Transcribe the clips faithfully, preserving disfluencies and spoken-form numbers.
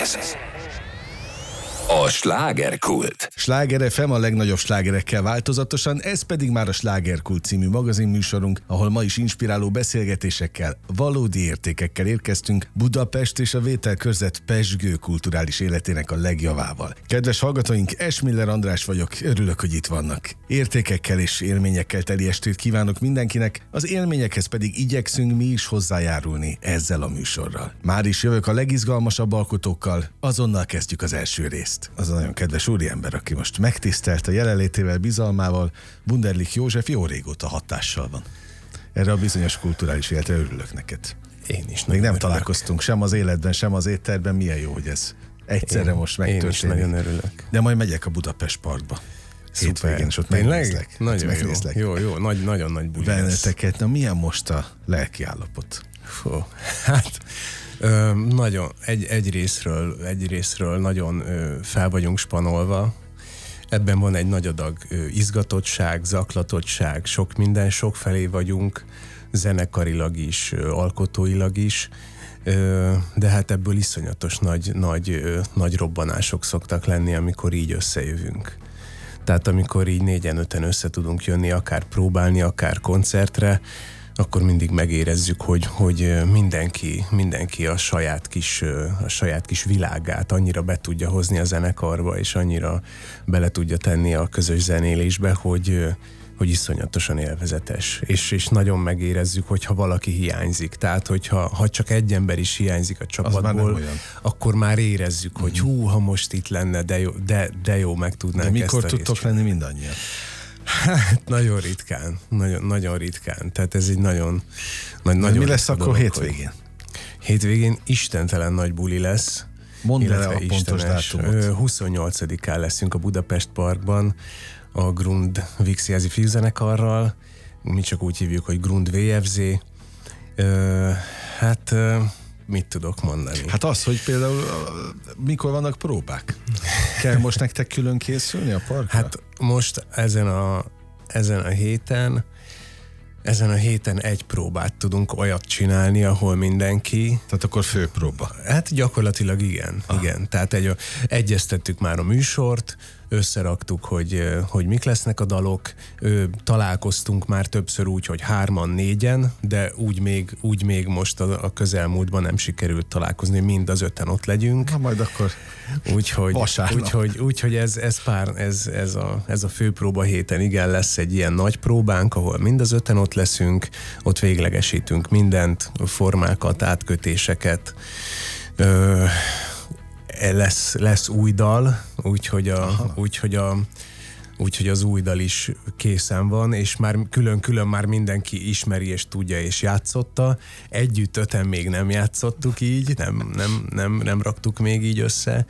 Ez a Slágerkult. Sláger ef em a legnagyobb slágerekkel változatosan, ez pedig már a Slágerkult című magazinműsorunk, ahol ma is inspiráló beszélgetésekkel, valódi értékekkel érkeztünk Budapest és a vételkörzet pezsgő kulturális életének a legjavával. Kedves hallgatóink, Esmiller András vagyok, örülök, hogy itt vannak. Értékekkel és élményekkel teli estét kívánok mindenkinek, az élményekhez pedig igyekszünk mi is hozzájárulni ezzel a műsorral. Már is jövök a legizgalmasabb alkotókkal, azonnal kezdjük az első részt. Az a nagyon kedves úriember, aki most megtisztelt a jelenlétével, bizalmával, Wunderlich József jó régóta hatással van. Erre a bizonyos kulturális életre örülök neked. Én is. Még nem örülök. találkoztunk sem az életben, sem az étterben, milyen jó, hogy ez egyszerre én, most megtörténik. Én is nagyon örülök. De majd megyek a Budapest Parkba. Hétvégén, és ott megnézlek. Nagyon megnézlek. jó. Jó, jó, nagy, nagyon nagy buli Benneteket, na milyen most a lelki állapot? Fú, hát ö, nagyon, egy, egy, részről, egy részről nagyon ö, fel vagyunk spanolva. Ebben van egy nagy adag ö, izgatottság, zaklatottság, sok minden, sok felé vagyunk, zenekarilag is, ö, alkotóilag is, ö, de hát ebből iszonyatos nagy, nagy, ö, nagy robbanások szoktak lenni, amikor így összejövünk. Tehát amikor így négyen-öten össze tudunk jönni, akár próbálni, akár koncertre, akkor mindig megérezzük, hogy, hogy mindenki, mindenki a saját kis, a saját kis világát annyira be tudja hozni a zenekarba, és annyira bele tudja tenni a közös zenélésbe, hogy, hogy iszonyatosan élvezetes. És, és nagyon megérezzük, hogyha valaki hiányzik. Tehát, hogyha ha csak egy ember is hiányzik a csapatból, már akkor már érezzük, hogy hú, ha most itt lenne, de jó, de, de jó meg tudnánk. De mikor ezt a tudtok lenni mindannyian? Hát nagyon ritkán, nagyon, nagyon ritkán. Tehát ez egy nagyon, nagy, nagyon mi lesz akkor dolog, hétvégén? Hétvégén istentelen nagy buli lesz. Mondd el a pontos dátumot. huszonnyolcadikán leszünk a Budapest Parkban a Grund Vixiázi fiúzenekarral. Mi csak úgy hívjuk, hogy Grund vé ef zé. Ö, hát mit tudok mondani? Hát az, hogy például mikor vannak próbák? Kell most nektek külön készülni a parkra? Hát most ezen a, ezen a héten ezen a héten egy próbát tudunk olyat csinálni, ahol mindenki... Tehát akkor főpróba. Hát gyakorlatilag igen, ah. igen. Tehát egy, egyeztettük már a műsort, összeraktuk, hogy, hogy mik lesznek a dalok, találkoztunk már többször úgy, hogy hárman, négyen, de úgy még, úgy még most a, a közelmúltban nem sikerült találkozni, mind az öten ott legyünk. Na majd akkor úgyhogy, úgyhogy, úgyhogy ez, ez, pár, ez, ez, a, ez a főpróba héten igen, lesz egy ilyen nagy próbánk, ahol mind az öten ott leszünk, ott véglegesítünk mindent, formákat, átkötéseket, ö, Lesz, lesz új dal, úgyhogy, a, úgyhogy, a, úgyhogy az új dal is készen van, és már külön-külön már mindenki ismeri és tudja és játszotta. Együtt öten még nem játszottuk így, nem, nem, nem, nem raktuk még így össze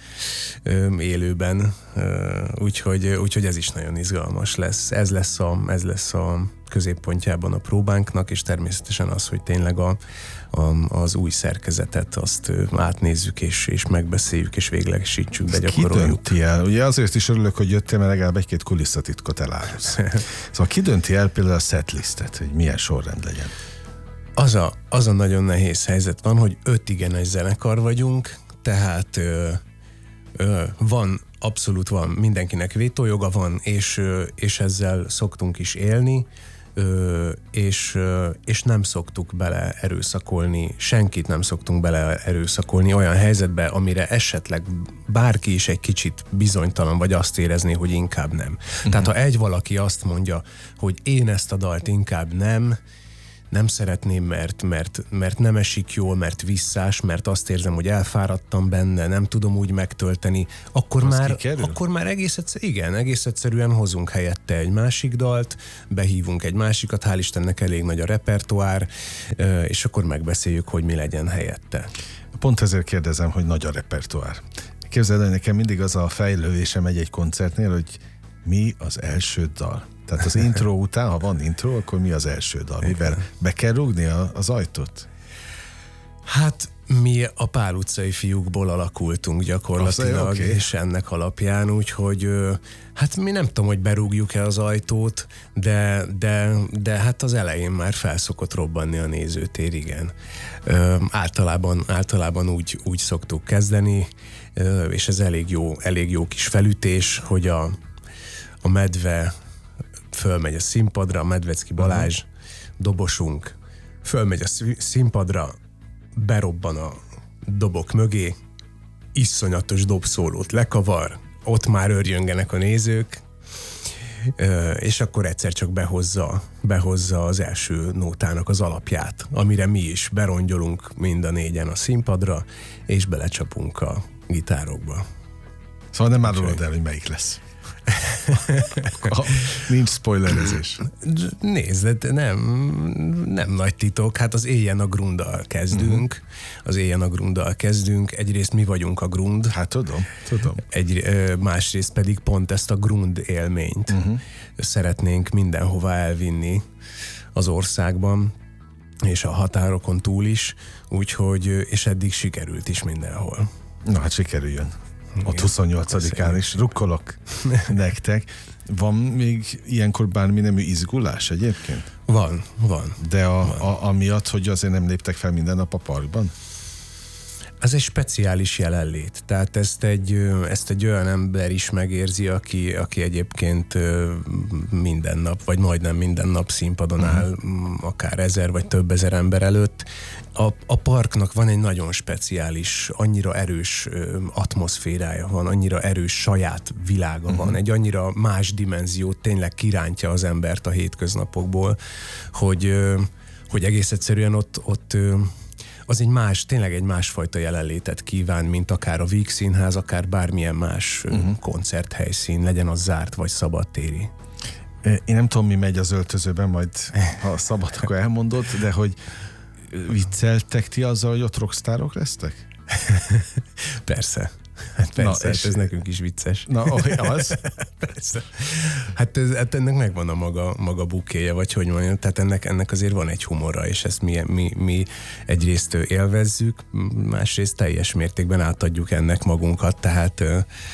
élőben, úgyhogy, úgyhogy ez is nagyon izgalmas lesz. Ez lesz a, ez lesz a középpontjában a próbánknak, és természetesen az, hogy tényleg a, a, az új szerkezetet azt átnézzük, és, és megbeszéljük, és véglegesítsük, begyakoroljuk. Ki dönti el? Ugye azért is örülök, hogy jöttél, mert legalább egy-két kulisszatitkot elárulsz. Szóval ki dönti el például a setlistet, hogy milyen sorrend legyen? Az a, az a nagyon nehéz helyzet van, hogy öt igenes zenekar vagyunk, tehát ö, ö, van, abszolút van, mindenkinek vétójoga van, és, és ezzel szoktunk is élni, és, és nem szoktuk bele erőszakolni, senkit nem szoktunk bele erőszakolni olyan helyzetbe, amire esetleg bárki is egy kicsit bizonytalan, vagy azt érezné, hogy inkább nem. Uh-huh. Tehát ha egy valaki azt mondja, hogy én ezt a dalt inkább nem, nem szeretném, mert, mert, mert nem esik jól, mert visszás, mert azt érzem, hogy elfáradtam benne, nem tudom úgy megtölteni, akkor, már, akkor már egész egyszerűen, igen, egész egyszerűen hozunk helyette egy másik dalt, behívunk egy másikat, hál' Istennek elég nagy a repertoár, és akkor megbeszéljük, hogy mi legyen helyette. Pont ezért kérdezem, hogy nagy a repertoár. Képzeld, hogy nekem mindig az a fejlődésem egy-egy koncertnél, hogy mi az első dal. Tehát az intro után, ha van intro, akkor mi az első dal? Mivel be kell rúgni a, az ajtót? Hát Mi a Pál utcai fiúkból alakultunk gyakorlatilag, okay. És ennek alapján, úgyhogy hát mi nem tudom, hogy berúgjuk-e az ajtót, de, de, de hát az elején már felszokott robbanni a nézőtér, igen. Ö, általában, általában úgy, úgy szoktuk kezdeni, ö, és ez elég jó, elég jó kis felütés, hogy a, a medve fölmegy a színpadra, a Medvecki Balázs, uh-huh. dobosunk, fölmegy a színpadra, berobban a dobok mögé, iszonyatos dobszólót lekavar, ott már örjöngenek a nézők, és akkor egyszer csak behozza, behozza az első nótának az alapját, amire mi is berongyolunk mind a négyen a színpadra, és belecsapunk a gitárokba. Szóval nem árulod el, hogy melyik lesz. Nincs spoilerezés. Nézd, nem, nem nagy titok. Hát az Éljen a Grunddal kezdünk. Uh-huh. Az Éljen a Grunddal kezdünk. Egyrészt mi vagyunk a Grund. Hát tudom, tudom. Egy, másrészt pedig pont ezt a Grund élményt uh-huh. szeretnénk mindenhova elvinni az országban, és a határokon túl is. Úgyhogy, és eddig sikerült is mindenhol. Na hát sikerüljön. Ott huszonnyolcadikán is rukkolok nektek. Van még ilyenkor bármi nemű izgulás egyébként? Van, van. De a, van. A, amiatt, hogy azért nem léptek fel minden nap a parkban? Ez egy speciális jelenlét. Tehát ezt egy, ezt egy olyan ember is megérzi, aki, aki egyébként minden nap, vagy majdnem minden nap színpadon áll, uh-huh. akár ezer vagy több ezer ember előtt. A, a parknak van egy nagyon speciális, annyira erős atmoszférája van, annyira erős saját világa uh-huh. van, egy annyira más dimenziót tényleg kirántja az embert a hétköznapokból, hogy, hogy egész egyszerűen ott, ott az egy más, tényleg egy másfajta jelenlétet kíván, mint akár a Víg Színház, akár bármilyen más uh-huh. koncerthelyszín, legyen az zárt vagy szabadtéri. Én nem tudom, mi megy az öltözőben, majd ha szabad, akkor elmondod, de hogy vicceltek ti azzal, hogy ott rockstárok lesztek? Persze. Hát persze, na, hát ez nekünk is vicces. Na, az? Persze. Hát, ez, hát ennek megvan a maga, maga bukéje, vagy hogy mondjam, tehát ennek, ennek azért van egy humora, és ezt mi, mi, mi egyrészt élvezzük, másrészt teljes mértékben átadjuk ennek magunkat, tehát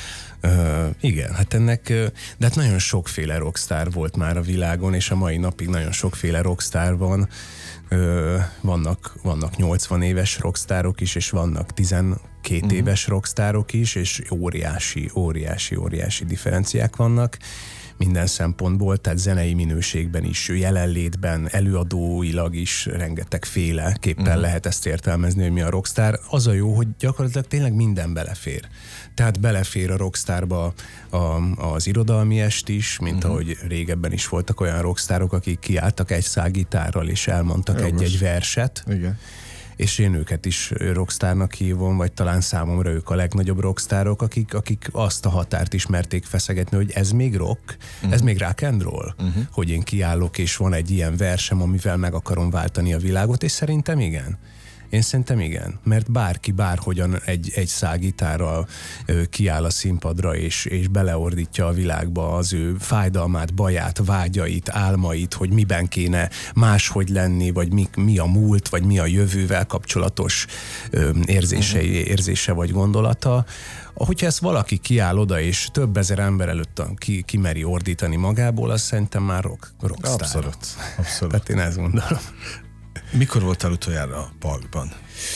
Uh, igen, hát ennek, de hát nagyon sokféle rockstar volt már a világon, és a mai napig nagyon sokféle rockstar van. Uh, vannak, vannak nyolcvan éves rockstárok is, és vannak tizenkét uh-huh. éves rockstárok is, és óriási, óriási, óriási differenciák vannak minden szempontból, tehát zenei minőségben is, jelenlétben, előadóilag is rengetegféleképpen uh-huh. lehet ezt értelmezni, hogy mi a rockstar. Az a jó, hogy gyakorlatilag tényleg minden belefér. Tehát belefér a rockstárba a, az irodalmi est is, mint uh-huh. ahogy régebben is voltak olyan rockstárok, akik kiálltak egy szál gitárral és elmondtak egy-egy verset. Igen. És én őket is rockstárnak hívom, vagy talán számomra ők a legnagyobb rockstárok, akik, akik azt a határt is merték feszegetni, hogy ez még rock, uh-huh. ez még rock and roll, uh-huh. hogy én kiállok, és van egy ilyen versem, amivel meg akarom váltani a világot, és szerintem igen. Én szerintem igen, mert bárki bárhogyan egy, egy szál gitárral ö, kiáll a színpadra, és, és beleordítja a világba az ő fájdalmát, baját, vágyait, álmait, hogy miben kéne máshogy lenni, vagy mi, mi a múlt, vagy mi a jövővel kapcsolatos ö, érzései, érzése vagy gondolata. Hogyha ezt valaki kiáll oda, és több ezer ember előtt ki, kimeri ordítani magából, az szerintem már rock, rockstar. Abszolút. Abszolút. Tehát én ezt gondolom. Mikor voltál utoljára a parkban?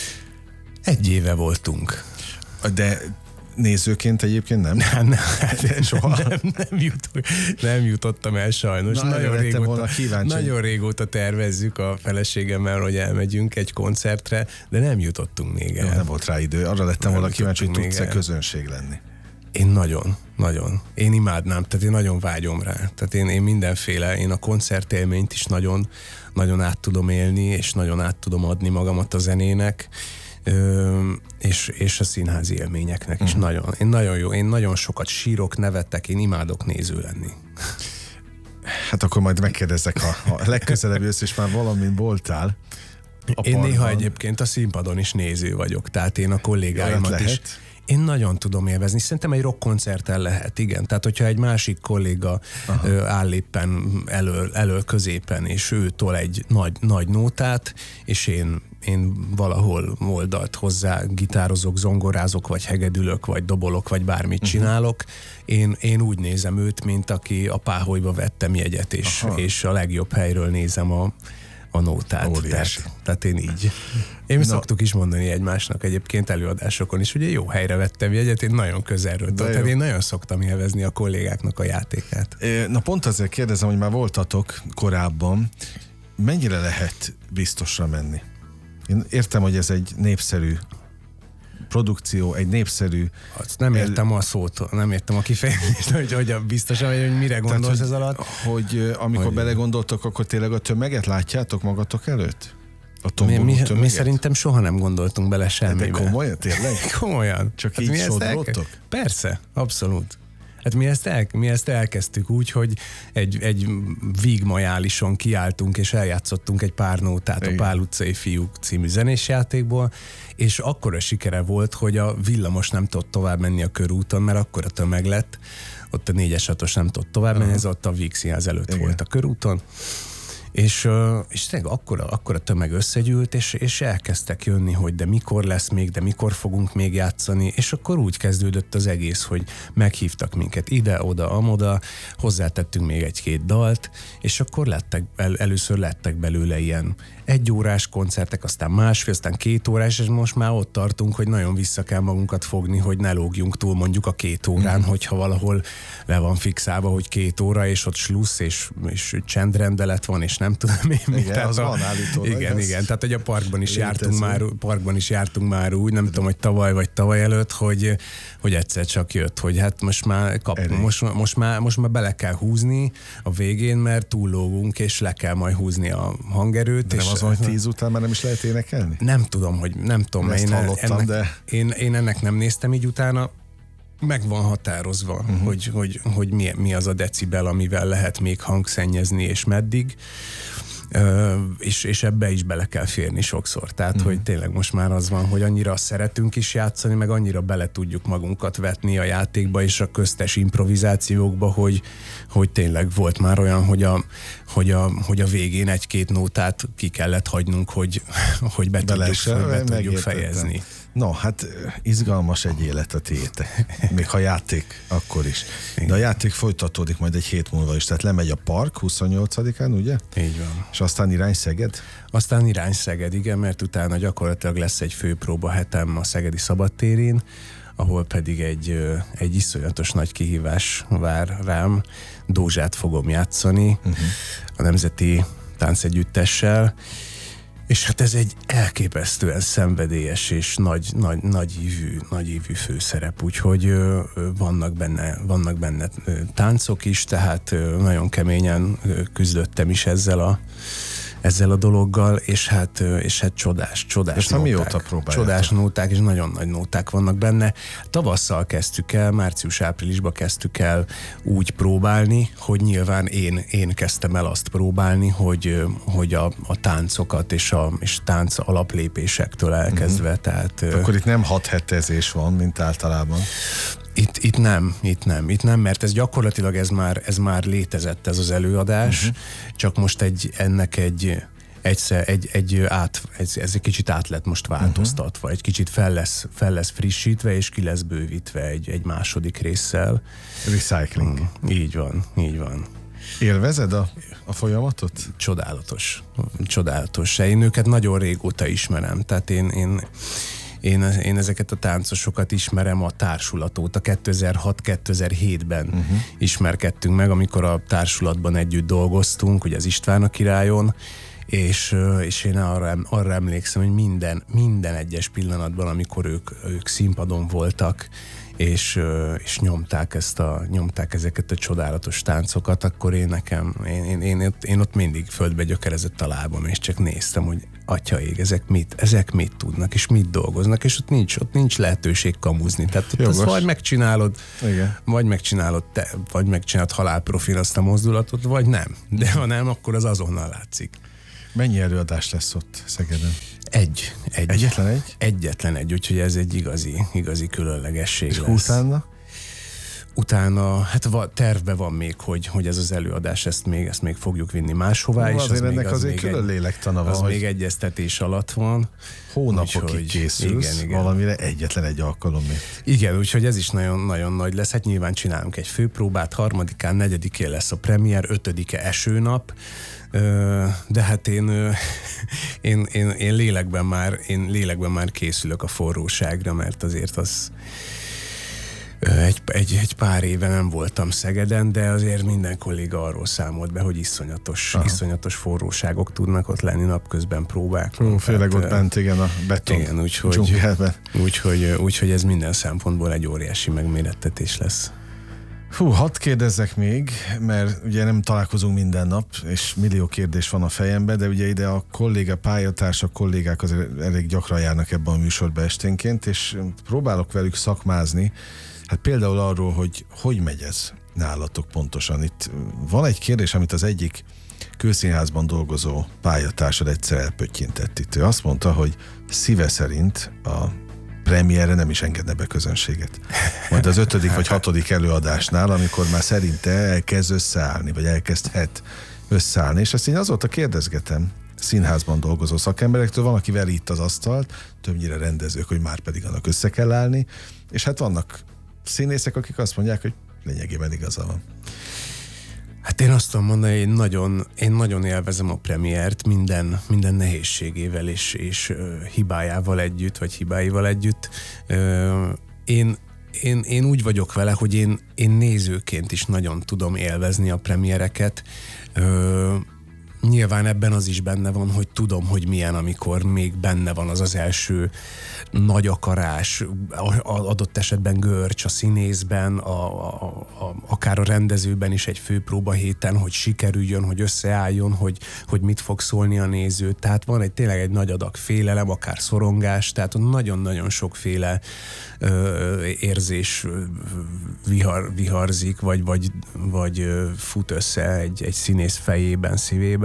Egy éve voltunk. De nézőként egyébként nem? Nem, nem, soha. Nem, nem, jut, nem jutottam el sajnos. Na, nagyon, régóta, nagyon régóta tervezzük a feleségemmel, hogy elmegyünk egy koncertre, de nem jutottunk még el. Jó, nem volt rá idő. Arra lettem volna kíváncsi, hogy tudsz-e közönség lenni. Én nagyon, nagyon. Én imádnám, tehát én nagyon vágyom rá. Tehát én, én mindenféle, én a koncertélményt is nagyon, nagyon át tudom élni, és nagyon át tudom adni magamat a zenének, ö, és, és a színházi élményeknek is uh-huh. nagyon. Én nagyon jó, én nagyon sokat sírok, nevettek, én imádok néző lenni. Hát akkor majd megkérdezzek, ha, ha legközelebb jössz, és már valamin voltál. Én néha egyébként a színpadon is néző vagyok, tehát én a kollégáimat is... Én nagyon tudom élvezni. Szerintem egy rockkoncerten lehet, igen. Tehát, hogyha egy másik kolléga Aha. áll éppen elől, elől középen, és ő tol egy nagy, nagy nótát, és én, én valahol oldalt hozzá gitározok, zongorázok, vagy hegedülök, vagy dobolok, vagy bármit uh-huh. csinálok, én, én úgy nézem őt, mint aki a Páholyba vettem jegyet, és, és a legjobb helyről nézem a a nótát. Tehát, tehát én így. Én no. szoktuk is mondani egymásnak egyébként előadásokon is, ugye jó helyre vettem jegyet, én nagyon közelről. Tehát én nagyon szoktam élvezni a kollégáknak a játékát. Na pont azért kérdezem, hogy már voltatok korábban, mennyire lehet biztosra menni? Én értem, hogy ez egy népszerű produkció, egy népszerű... Azt nem értem el... a szót, nem értem a kifejezést, hogy, hogy biztosan, hogy mire gondolsz Tehát, ez alatt. Hogy amikor hogy... belegondoltok, akkor tényleg a tömeget látjátok magatok előtt? A mi, mi, mi szerintem soha nem gondoltunk bele semmibe. De komolyan, tényleg? Komolyan. Csak hát így sodródtok? Persze, abszolút. Hát mi ezt, el, mi ezt elkezdtük úgy, hogy egy, egy vígmajálison kiálltunk, és eljátszottunk egy pár nótát Igen. a Pál utcai fiúk című zenésjátékból, és akkora sikere volt, hogy a villamos nem tudott tovább menni a körúton, mert akkora tömeg lett, ott a négyes hatos nem tudott tovább menni, ez ott a Víg Színház előtt Igen. volt a körúton, és, és tényleg akkora, akkora tömeg összegyűlt, és, és elkezdtek jönni, hogy de mikor lesz még, de mikor fogunk még játszani, és akkor úgy kezdődött az egész, hogy meghívtak minket ide, oda, amoda, hozzátettünk még egy-két dalt, és akkor lettek, el, először lettek belőle ilyen egyórás koncertek, aztán másfél, aztán két órás, és most már ott tartunk, hogy nagyon vissza kell magunkat fogni, hogy ne lógjunk túl mondjuk a két órán, mm. hogyha valahol le van fixálva, hogy két óra, és ott slussz, és, és csendrendelet van, és nem tudom én mi. Igen, az a, van állítólag. Igen, igen, tehát hogy a parkban is, jártunk már, parkban is jártunk már úgy, nem tudom, hogy tavaly vagy tavaly előtt, hogy, hogy egyszer csak jött, hogy hát most már, kap, most, most, már, most már bele kell húzni a végén, mert túllógunk, és le kell majd húzni a hangerőt. De nem és az van, hogy tíz után már nem is lehet énekelni? Nem tudom, hogy nem tudom. Ezt én, hallottam, ennek, de... én, én ennek nem néztem így utána, meg van határozva, uh-huh. hogy, hogy, hogy mi, mi az a decibel, amivel lehet még hangszennyezni, és meddig. Uh, és, és ebbe is bele kell férni sokszor. Tehát, uh-huh. hogy tényleg most már az van, hogy annyira szeretünk is játszani, meg annyira bele tudjuk magunkat vetni a játékba és a köztes improvizációkba, hogy, hogy tényleg volt már olyan, hogy a, hogy a, hogy a végén egy-két nótát ki kellett hagynunk, hogy, hogy be tudjuk, hogy be tudjuk fejezni. No, hát izgalmas egy élet a tiétek. Még ha játék, akkor is. De a játék folytatódik majd egy hét múlva is. Tehát lemegy a park huszonnyolcadikán, ugye? Így van. És aztán irány Szeged? Aztán irány Szeged, igen, mert utána gyakorlatilag lesz egy főpróba hetem a Szegedi Szabadtérén, ahol pedig egy, egy iszonyatos nagy kihívás vár rám. Dózsát fogom játszani uh-huh. a Nemzeti Táncegyüttessel, és hát ez egy elképesztően szenvedélyes és nagy, nagy, nagy ívű, nagy ívű főszerep, úgyhogy ö, vannak benne, vannak benne táncok is, tehát ö, nagyon keményen ö, küzdöttem is ezzel a, ezzel a dologgal, és hát, és hát csodás, csodás és nóták. Mióta próbáljátok? Csodás nóták, és nagyon nagy nóták vannak benne. Tavasszal kezdtük el, március-áprilisban kezdtük el úgy próbálni, hogy nyilván én, én kezdtem el azt próbálni, hogy, hogy a, a táncokat és a és tánc alaplépésektől elkezdve. Mm-hmm. Tehát, akkor itt nem hathetezés van, mint általában. Itt, itt nem, itt nem, itt nem, mert ez gyakorlatilag ez már, ez már létezett, ez az előadás, uh-huh. csak most egy, ennek egy, egyszer, egy, egy át, ez, ez egy kicsit át lett most változtatva, uh-huh. egy kicsit fel lesz, fel lesz frissítve, és ki lesz bővítve egy, egy második résszel. Recycling. Mm, így van, így van. Élvezed a, a folyamatot? Csodálatos, csodálatos. Én őket nagyon régóta ismerem, tehát én, én Én, én ezeket a táncosokat ismerem a társulatot. A kétezer-hat kétezer-hétben uh-huh. ismerkedtünk meg, amikor a társulatban együtt dolgoztunk, ugye az István a királyon, és, és én arra, arra emlékszem, hogy minden, minden egyes pillanatban, amikor ők, ők színpadon voltak, és, és nyomták, ezt a, nyomták ezeket a csodálatos táncokat, akkor én nekem, én, én, én, ott, én ott mindig földbe gyökerezett a lábam, és csak néztem, hogy atyaég, ezek mit, ezek mit tudnak, és mit dolgoznak, és ott nincs, ott nincs lehetőség kamuzni. Tehát ott azt vagy megcsinálod, Igen. vagy megcsinálod te, vagy megcsinálod halálprofil azt a mozdulatot, vagy nem. De ha nem, akkor az azonnal látszik. Mennyi előadás lesz ott Szegeden? Egy, egy. Egyetlen egy? Egyetlen egy, úgyhogy ez egy igazi, igazi különlegesség és lesz. utána? Utána, hát va, tervben van még, hogy, hogy ez az előadás, ezt még, ezt még fogjuk vinni máshová. No, és azért az ennek még, az azért még külön egy, lélektana van. Az még egyeztetés alatt van. Hónapokig úgyhogy, készülsz igen, igen. valamire egyetlen egy alkalomért. Igen, úgyhogy ez is nagyon-nagyon nagy lesz. Hát nyilván csinálunk egy főpróbát, harmadikán, negyedikén lesz a premier, ötödike esőnap. De hát én, én, én, én, lélekben már, én lélekben már készülök a forróságra, mert azért az egy, egy, egy pár éve nem voltam Szegeden, de azért minden kolléga arról számolt be, hogy iszonyatos, iszonyatos forróságok tudnak ott lenni napközben próbákon. Főleg ott bent, igen, a beton igen, úgyhogy, dzsungelben. Úgyhogy, úgyhogy ez minden szempontból egy óriási megmérettetés lesz. Hú, hadd kérdezzek még, mert ugye nem találkozunk minden nap, és millió kérdés van a fejemben, de ugye ide a kolléga, pályatársak, kollégák azért elég gyakran járnak ebben a műsorba esténként, és próbálok velük szakmázni. Hát például arról, hogy hogy megy ez nálatok pontosan. Itt van egy kérdés, amit az egyik Kőszínházban dolgozó pályatársad egyszer elpöttyintett itt. Ő azt mondta, hogy szíve szerint a premierre nem is engedne be közönséget. Majd az ötödik vagy hatodik előadásnál, amikor már szerinte elkezd összeállni, vagy elkezdhet összeállni. És ezt én azóta kérdezgetem színházban dolgozó szakemberektől, van, aki veri itt az asztalt, többnyire rendezők, hogy már pedig annak össze kell állni, és hát vannak színészek, akik azt mondják, hogy lényegében igaza van. Hát én azt tudom mondani, hogy én nagyon, én nagyon élvezem a premiért minden, minden nehézségével és, és uh, hibájával együtt, vagy hibáival együtt. Uh, én, én, én úgy vagyok vele, hogy én, én nézőként is nagyon tudom élvezni a premiereket. Uh, Nyilván ebben az is benne van, hogy tudom, hogy milyen, amikor még benne van az az első nagy akarás, adott esetben görcs a színészben, a, a, a, akár a rendezőben is egy főpróba héten, hogy sikerüljön, hogy összeálljon, hogy, hogy mit fog szólni a néző. Tehát van egy tényleg egy nagy adag félelem, akár szorongás, tehát nagyon-nagyon sokféle ö, érzés vihar, viharzik, vagy, vagy, vagy fut össze egy, egy színész fejében, szívében.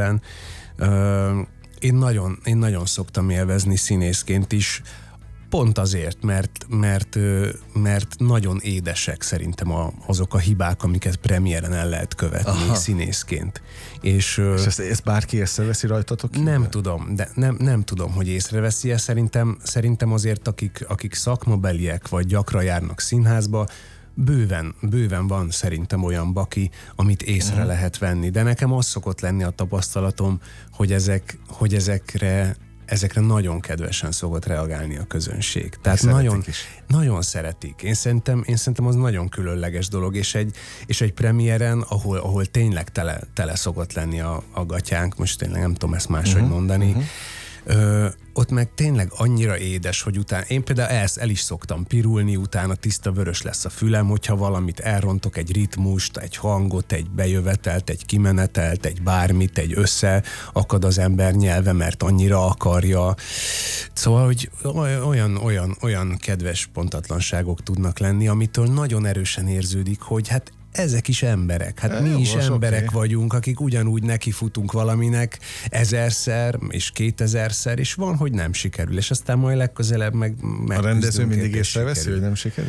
Én nagyon, én nagyon szoktam élvezni színészként is, pont azért, mert, mert, mert nagyon édesek szerintem a, azok a hibák, amiket premiéren el lehet követni. Aha. Színészként. És, és ezt, ezt bárki észreveszi rajtatok ki? Nem tudom, de nem, nem tudom, hogy észreveszi-e. Szerintem, szerintem azért, akik, akik szakmabeliek, vagy gyakran járnak színházba, Bőven, bőven van szerintem olyan baki, amit észre uh-huh. lehet venni, de nekem az szokott lenni a tapasztalatom, hogy, ezek, hogy ezekre, ezekre nagyon kedvesen szokott reagálni a közönség. Tehát nagyon, nagyon szeretik. Én szerintem, én szerintem az nagyon különleges dolog, és egy, és egy premiéren, ahol, ahol tényleg tele, tele szokott lenni a, a gatyánk, most tényleg nem tudom ezt máshogy uh-huh. mondani, uh-huh. Ö, ott meg tényleg annyira édes, hogy utána, én például ezt el is szoktam pirulni, utána tiszta vörös lesz a fülem, hogyha valamit elrontok, egy ritmust, egy hangot, egy bejövetelt, egy kimenetelt, egy bármit, egy összeakad az ember nyelve, mert annyira akarja. Szóval, hogy olyan, olyan, olyan kedves pontatlanságok tudnak lenni, amitől nagyon erősen érződik, hogy hát ezek is emberek. Hát e, mi is most, emberek okay. vagyunk, akik ugyanúgy nekifutunk valaminek ezerszer és kétezerszer, és van, hogy nem sikerül, és aztán majd legközelebb meg a rendező mindig észreveszi, hogy nem sikerül?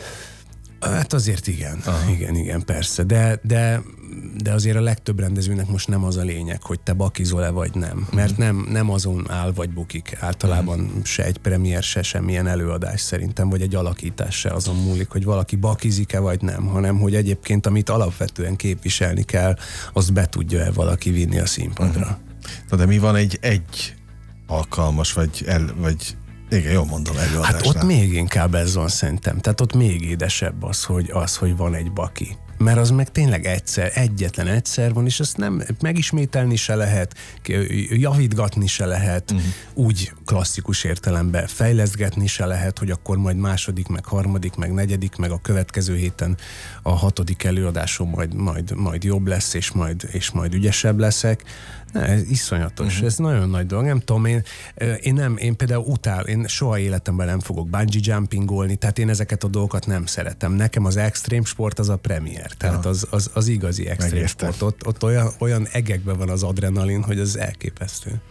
Hát azért igen, Aha. igen, igen, persze, de, de, de azért a legtöbb rendezőnek most nem az a lényeg, hogy te bakizol-e vagy nem, mert uh-huh. nem, nem azon áll vagy bukik általában uh-huh. se egy premier, se semmilyen előadás szerintem, vagy egy alakítás se azon múlik, hogy valaki bakizik-e vagy nem, hanem hogy egyébként amit alapvetően képviselni kell, azt be tudja-e valaki vinni a színpadra. Uh-huh. Na de mi van egy egy alkalmas, vagy, el, vagy igen, jól mondom, előadásnál. Hát ott még inkább ez van szerintem. Tehát ott még édesebb az, hogy, az, hogy van egy baki. Mert az meg tényleg egyszer, egyetlen egyszer van, és azt nem megismételni se lehet, javítgatni se lehet, uh-huh. úgy klasszikus értelemben fejlesztgetni se lehet, hogy akkor majd második, meg harmadik, meg negyedik, meg a következő héten a hatodik előadásom majd, majd, majd jobb lesz, és majd, és majd ügyesebb leszek. Ne, ez iszonyatos, uh-huh. ez nagyon nagy dolog. Nem tudom, én, én, nem, én például utál, én soha életemben nem fogok bungee jumpingolni, tehát én ezeket a dolgokat nem szeretem. Nekem az extrém sport az a premier, tehát ja. az, az, az igazi extrém sport. Ott, ott olyan, olyan egekben van az adrenalin, hogy az elképesztő.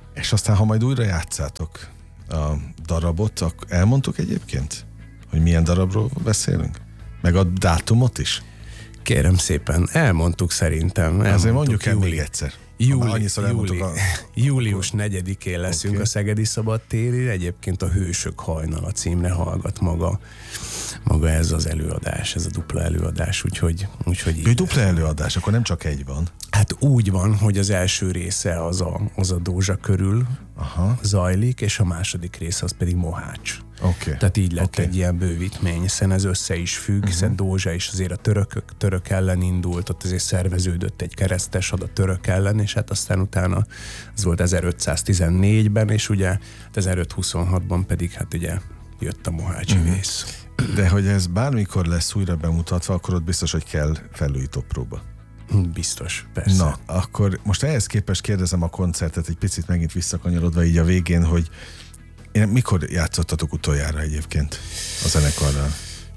És aztán, ha majd újra játszátok a darabot, akkor elmondtuk egyébként, hogy milyen darabról beszélünk? Meg a dátumot is? Kérem szépen, elmondtuk szerintem. Elmondtuk. Azért mondjuk el júli, még egyszer. Júli, júli, a... július negyedikén leszünk okay. a Szegedi Szabadtéri. Egyébként a Hősök hajnala címre hallgat maga, maga ez az előadás, ez a dupla előadás, úgyhogy, úgyhogy így. Egy dupla előadás, akkor nem csak egy van. Hát úgy van, hogy az első része az a, az a Dózsa körül Aha. zajlik, és a második része az pedig Mohács. Okay. Tehát így lett okay. egy ilyen bővítmény, hiszen ez össze is függ, uh-huh. hiszen Dózsa is azért a törökök, török ellen indult, ott azért szerveződött egy keresztes had a török ellen, és hát aztán utána az volt ezerötszáztizennégyben, és ugye ezerötszázhuszonhatban pedig hát ugye jött a mohácsi uh-huh. vész. De hogy ez bármikor lesz újra bemutatva, akkor ott biztos, hogy kell felújító próba. Biztos, persze. Na, akkor most ehhez képest kérdezem a koncertet egy picit megint visszakanyarodva így a végén, hogy én, mikor játszottatok utoljára egyébként a zenekarral?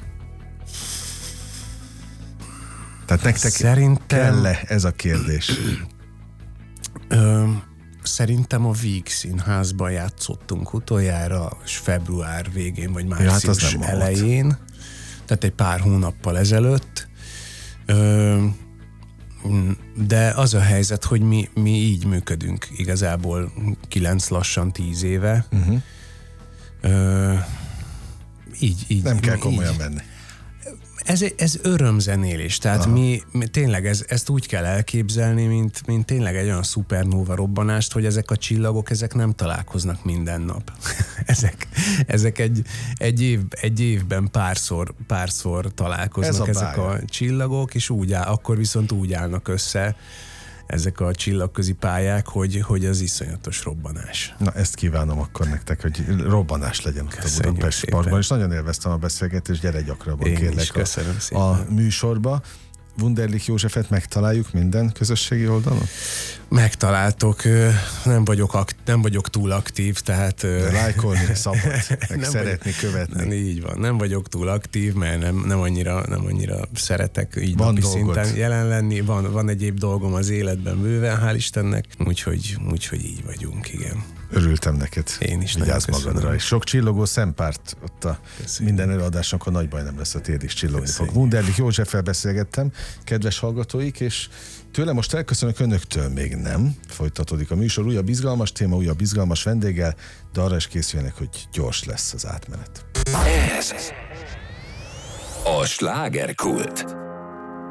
Tehát nektek Szerintem... kell-e ez a kérdés? Ö, szerintem a Víg Színházban játszottunk utoljára, és február végén, vagy március ja, hát elején. Volt. Tehát egy pár hónappal ezelőtt. Ö, de az a helyzet, hogy mi, mi így működünk igazából kilenc lassan tíz éve. Uh-huh. Ö, így, így, Nem kell komolyan így. menni. Ez, ez örömzenélés, tehát mi, mi tényleg ez, ezt úgy kell elképzelni, mint, mint tényleg egy olyan szupernóva robbanást, hogy ezek a csillagok, ezek nem találkoznak minden nap. ezek ezek egy, egy, év, egy évben párszor, párszor találkoznak ez a ezek a csillagok, és úgy áll, akkor viszont úgy állnak össze ezek a csillagközi pályák, hogy, hogy az iszonyatos robbanás. Na, ezt kívánom akkor nektek, hogy robbanás legyen ott a Budapest Parkban, és nagyon élveztem a beszélgetést, gyere gyakrabban, Én kérlek is, köszönöm a, szépen. a műsorba. Wunderlich Józsefet megtaláljuk minden közösségi oldalon? Megtaláltok, nem vagyok, akt, nem vagyok túl aktív, tehát... De lájkolni szabad, meg nem szeretni, vagy, követni. Nem, így van, nem vagyok túl aktív, mert nem, nem, annyira, nem annyira szeretek így van napi dolgod. szinten jelen lenni. Van, van egyéb dolgom az életben bőven, hál' Istennek, úgyhogy, úgyhogy így vagyunk, igen. Örültem neked. Én is Vigyázz magadra. És sok csillogó szempárt ott a köszönöm. Minden előadásunkon, nagy baj nem lesz, a tér is csillogni fog. Wunderlich Józseffel beszélgettem, kedves hallgatóik, és tőle most elköszönök, önöktől még nem. Folytatódik a műsor, újabb izgalmas téma, újabb izgalmas vendéggel, de arra is készüljenek, hogy gyors lesz az átmenet. Ez a Slágerkult.